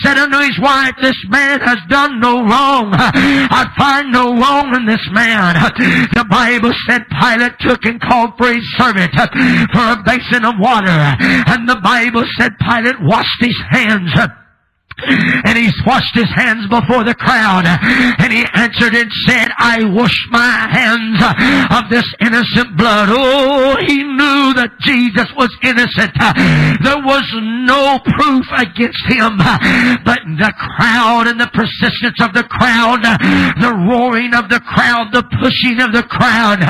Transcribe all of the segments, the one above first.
said unto his wife, this man has done no wrong. I find no wrong in this man. The Bible said Pilate took and called for his servant for a basin of water. And the Bible said Pilate washed his hands. And he washed his hands before the crowd. And he answered and said, I wash my hands of this innocent blood. Oh, he knew that Jesus was innocent. There was no proof against him. But the crowd and the persistence of the crowd, the roaring of the crowd, the pushing of the crowd,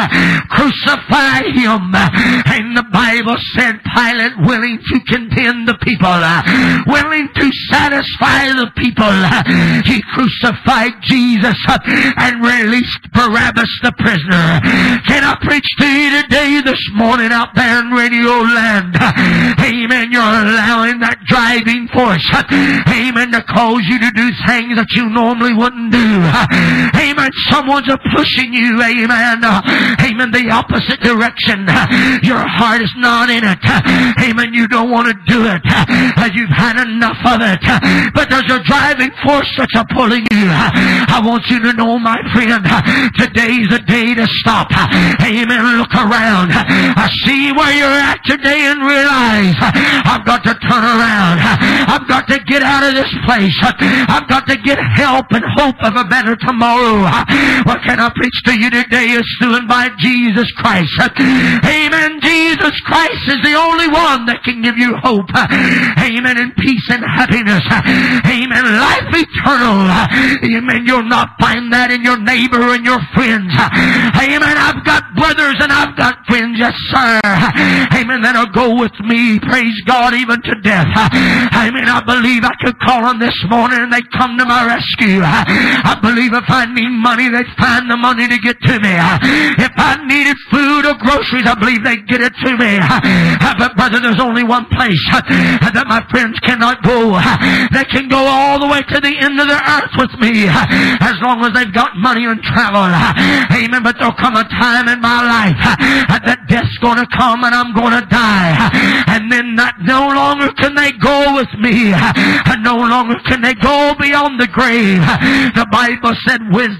crucify him. And the Bible said Pilate, willing to content the people, willing to satisfy the people, he crucified Jesus and released Barabbas the prisoner. Can I preach to you today, this morning, out there in Radio Land? Amen. You're allowing that driving force, amen, to cause you to do things that you normally wouldn't do. Amen. Someone's pushing you, amen, amen, the opposite direction. Your heart is not in it. Amen. You don't want to do it. You've had enough of it. But there's a driving force that's pulling you. I want you to know, my friend, today's a day to stop. Amen. Look around. I see where you're at today and realize I've got to turn around. I've got to get out of this place. I've got to get help and hope of a better tomorrow. What can I preach to you today is doing by Jesus Christ. Amen. Jesus Christ is the only one that can give you hope. Amen. And peace and happiness. Amen. Life eternal. Amen. You'll not find that in your neighbor and your friends. Amen. I've got brothers and I've got friends, yes sir. Amen. That'll go with me, praise God, even to death. Amen. I believe I could call them this morning and they'd come to my rescue. I believe if I need money, they'd find the money to get to me. If I needed food or groceries, I believe they'd get it to me. But brother, there's only one place that my friends cannot go. They can go all the way to the end of the earth with me as long as they've got money and travel. Amen. But there'll come a time in my life that death's going to come and I'm going to die. And then no longer can they go with me. No longer can they go beyond the grave. The Bible said wisdom